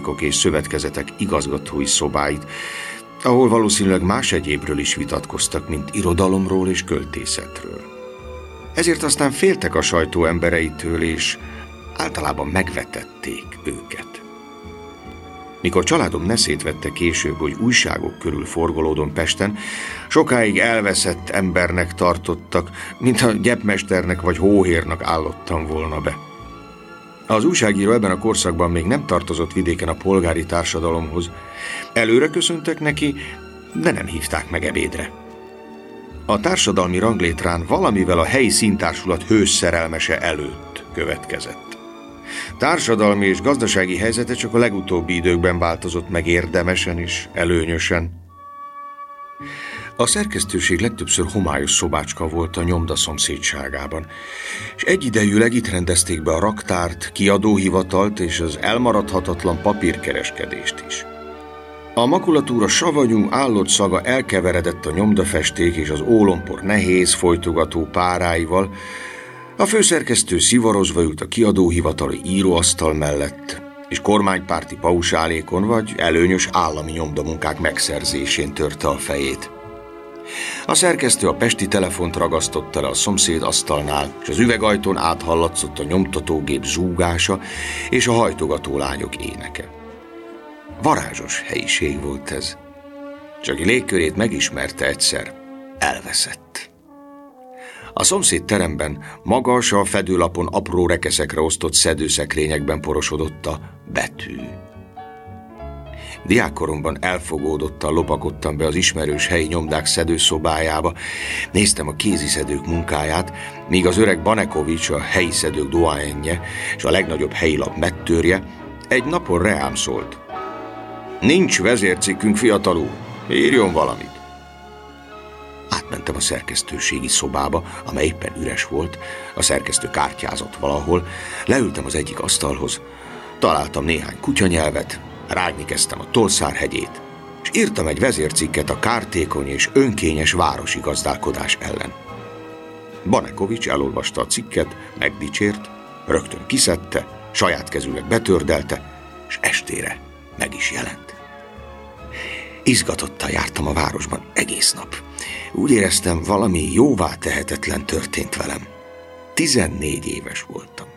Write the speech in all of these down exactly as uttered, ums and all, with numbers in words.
játékok és szövetkezetek igazgatói szobáit, ahol valószínűleg más egyébről is vitatkoztak, mint irodalomról és költészetről. Ezért aztán féltek a sajtó embereitől, és általában megvetették őket. Mikor családom neszét vette később, hogy újságok körül forgolódom Pesten, sokáig elveszett embernek tartottak, mintha gyepmesternek vagy hóhérnak állottam volna be. Az újságíró ebben a korszakban még nem tartozott vidéken a polgári társadalomhoz. Előre köszöntek neki, de nem hívták meg ebédre. A társadalmi ranglétrán valamivel a helyi színtársulat hős szerelmese előtt következett. Társadalmi és gazdasági helyzete csak a legutóbbi időkben változott meg érdemesen és előnyösen. A szerkesztőség legtöbbször homályos szobácska volt a nyomda szomszédságában, és egyidejűleg itt rendezték be a raktárt, kiadóhivatalt és az elmaradhatatlan papírkereskedést is. A makulatúra savanyú, állott szaga elkeveredett a nyomdafesték és az ólompor nehéz, folytogató páráival. A főszerkesztő szivarozva ült a kiadóhivatali íróasztal mellett, és kormánypárti pausálékon vagy előnyös állami nyomdamunkák megszerzésén törte a fejét. A szerkesztő a pesti telefont ragasztotta le a szomszéd asztalnál, és az üvegajtón áthallatszott a nyomtatógép zúgása és a hajtogató lányok éneke. Varázsos helyiség volt ez. Csak légkörét megismerte egyszer, elveszett. A szomszéd teremben magas, a fedőlapon apró rekeszekre osztott szedőszekrényekben porosodott a betű. Diákkoromban elfogódottan lopakodtam be az ismerős helyi nyomdák szedőszobájába, néztem a kéziszedők munkáját, míg az öreg Banekovics, a helyi szedők doáenje és a legnagyobb helyi lap mettőrje egy napon reám szólt. Nincs vezércikkünk, fiatal úr, írjon valamit. Átmentem a szerkesztőségi szobába, amely éppen üres volt, a szerkesztő kártyázott valahol, leültem az egyik asztalhoz, találtam néhány kutyanyelvet, rágni kezdtem a Tolszárhegyét, és írtam egy vezércikket a kártékony és önkényes városi gazdálkodás ellen. Banekovics elolvasta a cikket, megdicsért, rögtön kiszedte, saját kezűleg betördelte, és estére meg is jelent. Izgatottan jártam a városban egész nap. Úgy éreztem, valami jóvá tehetetlen történt velem. Tizennégy éves voltam.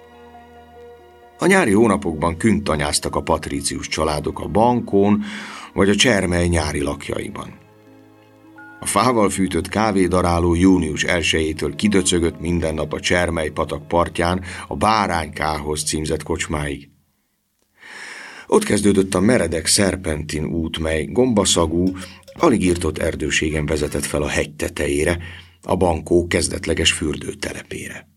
A nyári hónapokban küntanyáztak a patrícius családok a bankón, vagy a Csermely nyári lakjaiban. A fával fűtött kávédaráló június elsejétől kidöcögött minden nap a Csermely patak partján a Báránykához címzett kocsmáig. Ott kezdődött a meredek szerpentin út, mely gombaszagú, alig írtott erdőségen vezetett fel a hegy tetejére, a bankó kezdetleges fürdőtelepére.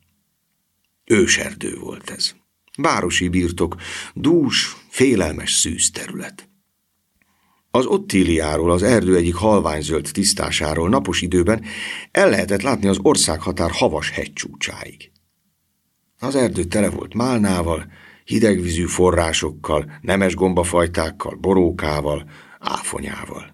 Őserdő volt ez. Városi birtok, dús, félelmes szűz terület. Az Ottíliáról, az erdő egyik halványzöld tisztásáról napos időben el lehetett látni az országhatár havas hegycsúcsáig. Az erdő tele volt málnával, hidegvízű forrásokkal, nemes gombafajtákkal, borókával, áfonyával.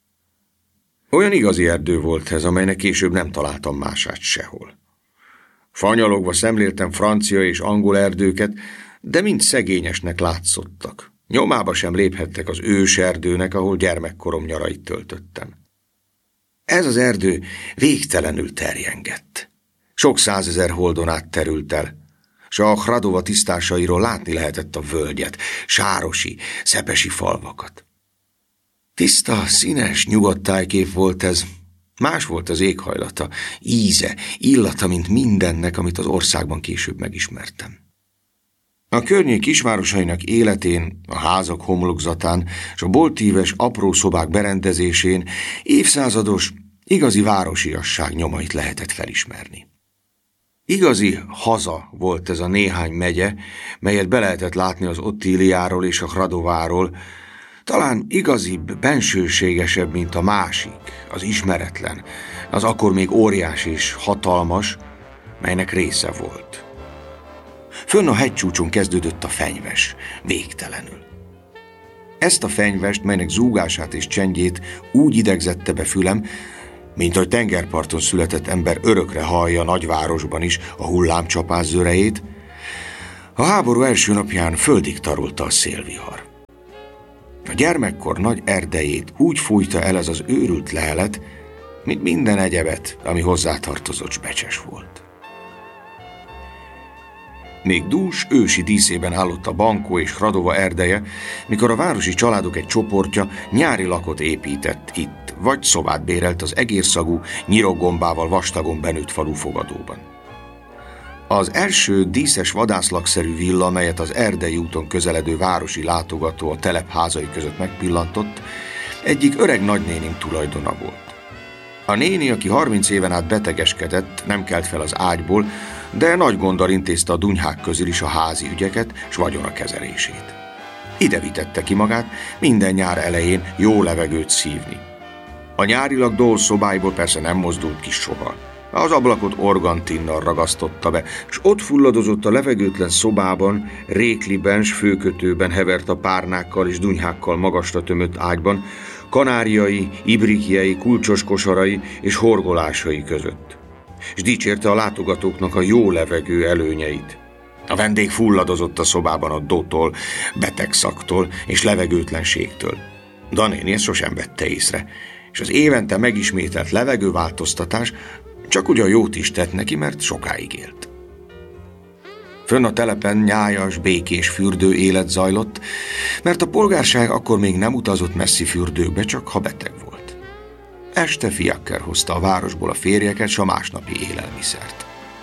Olyan igazi erdő volt ez, amelynek később nem találtam mását sehol. Fanyalogva szemléltem francia és angol erdőket, de mind szegényesnek látszottak. Nyomába sem léphettek az őserdőnek, ahol gyermekkorom nyarait töltöttem. Ez az erdő végtelenül terjengett. Sok százezer holdon át terült el, s a Hradova tisztásairól látni lehetett a völgyet, sárosi, szepesi falvakat. Tiszta, színes, nyugodt tájkép volt ez. Más volt az éghajlata, íze, illata, mint mindennek, amit az országban később megismertem. A környék kisvárosainak életén, a házak homlokzatán és a boltíves apró szobák berendezésén évszázados, igazi városiasság nyomait lehetett felismerni. Igazi haza volt ez a néhány megye, melyet be lehetett látni az Ottíliáról és a Hradováról, talán igazibb, bensőségesebb, mint a másik, az ismeretlen, az akkor még óriás és hatalmas, melynek része volt. Fönn a hegycsúcson kezdődött a fenyves, végtelenül. Ezt a fenyvest, melynek zúgását és csendjét úgy idegzette be fülem, mint ahogy tengerparton született ember örökre hallja nagyvárosban is a hullámcsapás zörejét, a háború első napján földig tarolta a szélvihar. A gyermekkor nagy erdejét úgy fújta el ez az őrült lehelet, mint minden egyebet, ami hozzátartozott, s becses volt. Még dús, ősi díszében állott a Bankó és Hradova erdeje, mikor a városi családok egy csoportja nyári lakot épített itt, vagy szobát bérelt az egérszagú, nyirokgombával vastagon benőtt falu fogadóban. Az első díszes vadászlakszerű villa, melyet az Erdei úton közeledő városi látogató a telep házai között megpillantott, egyik öreg nagynénim tulajdona volt. A néni, aki harminc éven át betegeskedett, nem kelt fel az ágyból, de nagy gonddal intézte a dunyhák közül is a házi ügyeket s vagyona kezelését. Ide vitette ki magát minden nyár elején jó levegőt szívni. A nyárilag dól szobáiból persze nem mozdult ki soha. Az ablakot organtinnal ragasztotta be, s ott fulladozott a levegőtlen szobában, rékliben s főkötőben hevert a párnákkal és dunyhákkal magasra tömött ágyban, kanáriai, ibrikjei, kulcsos kosarai és horgolásai között. És dicsérte a látogatóknak a jó levegő előnyeit. A vendég fulladozott a szobában a dótól, betegszaktól és levegőtlenségtől. Danéni ezt sosem vette észre, és az évente megismételt levegőváltoztatás csak ugyan jót is tett neki, mert sokáig élt. Fönn a telepen nyájas, békés fürdő élet zajlott, mert a polgárság akkor még nem utazott messzi fürdőkbe, csak ha beteg volt. Este fiakker hozta a városból a férjeket s a másnapi élelmiszert.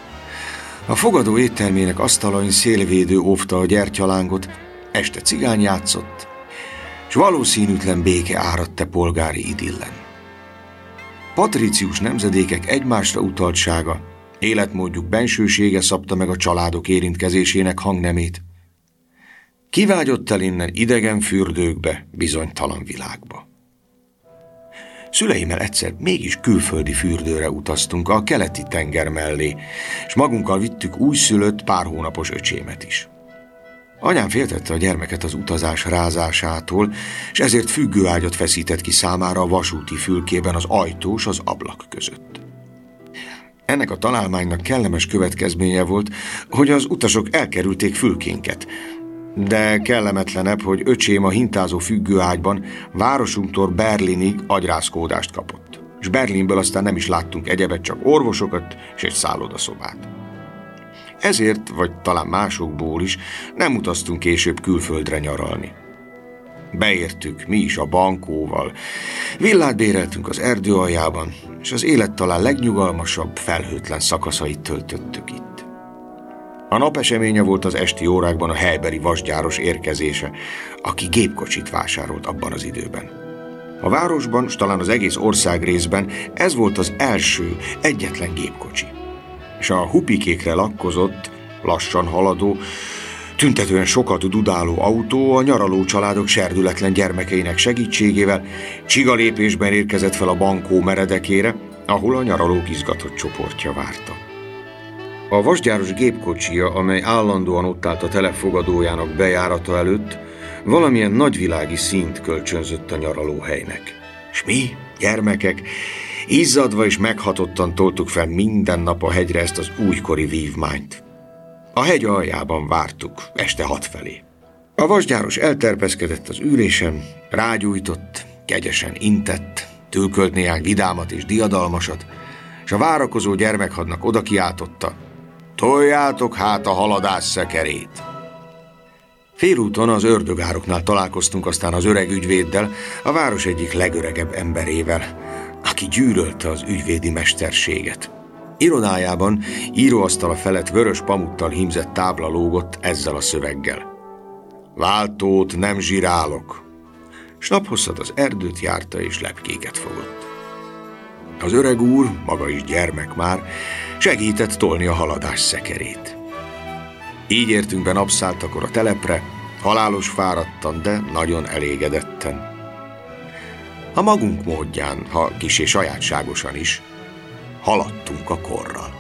A fogadó éttermének asztalain szélvédő óvta a gyertyalángot, este cigány játszott, s valószínűtlen béke áradt e polgári idillen. Patricius nemzedékek egymásra utaltsága, életmódjuk bensősége szabta meg a családok érintkezésének hangnemét. Kivágyott el innen idegen fürdőkbe, bizonytalan világba. Szüleimmel egyszer mégis külföldi fürdőre utaztunk a keleti tenger mellé, és magunkkal vittük újszülött pár hónapos öcsémet is. Anyám féltette a gyermeket az utazás rázásától, és ezért függőágyat feszített ki számára a vasúti fülkében az ajtós az ablak között. Ennek a találmánynak kellemes következménye volt, hogy az utasok elkerülték fülkénket, de kellemetlenebb, hogy öcsém a hintázó függőágyban városunktól Berlinig agyrázkódást kapott, és Berlinből aztán nem is láttunk egyebet, csak orvosokat és egy szállodaszobát. Ezért, vagy talán másokból is nem utaztunk később külföldre nyaralni. Beértük mi is a Bankóval, villát béreltünk az erdő aljában, és az élet talán legnyugalmasabb, felhőtlen szakaszait töltöttük itt. A nap eseménye volt az esti órákban a helybeli vasgyáros érkezése, aki gépkocsit vásárolt abban az időben. A városban, s talán az egész országrészben ez volt az első, egyetlen gépkocsi. És a hupikékre lakkozott, lassan haladó, tüntetően sokat dudáló autó a nyaraló családok serdületlen gyermekeinek segítségével csigalépésben érkezett fel a Bankó meredekére, ahol a nyaralók izgatott csoportja várta. A vasgyáros gépkocsija, amely állandóan ott állt a telefogadójának bejárata előtt, valamilyen nagyvilági színt kölcsönzött a nyaralóhelynek. S mi, gyermekek, izzadva és meghatottan toltuk fel minden nap a hegyre ezt az újkori vívmányt. A hegy aljában vártuk, este hat felé. A vasgyáros elterpeszkedett az ülésen, rágyújtott, kegyesen intett, tülkölt néhány vidámat és diadalmasat, és a várakozó gyermekhadnak oda kiáltotta: toljátok hát a haladás szekerét! Félúton az ördögároknál találkoztunk aztán az öreg ügyvéddel, a város egyik legöregebb emberével, aki gyűlölte az ügyvédi mesterséget. Irodájában íróasztala felett vörös pamuttal hímzett tábla lógott ezzel a szöveggel: váltót nem zsirálok. S naphosszat az erdőt járta és lepkéket fogott. Az öreg úr, maga is gyermek már, segített tolni a haladás szekerét. Így értünk be napszáltakor a telepre, halálos fáradtan, de nagyon elégedetten. A magunk módján, ha kissé sajátságosan is, haladtunk a korral.